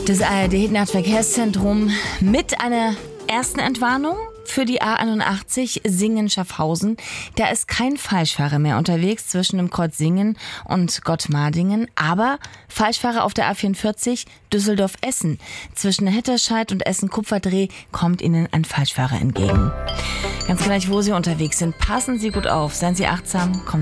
Das ARD-Nahverkehrszentrum mit einer ersten Entwarnung für die A81 Singen-Schaffhausen. Da ist kein Falschfahrer mehr unterwegs zwischen dem Kreuz Singen und Gottmardingen, aber Falschfahrer auf der A44 Düsseldorf-Essen. Zwischen Hetterscheid und Essen-Kupferdreh kommt Ihnen ein Falschfahrer entgegen. Ganz gleich, wo Sie unterwegs sind, passen Sie gut auf, seien Sie achtsam, kommen Sie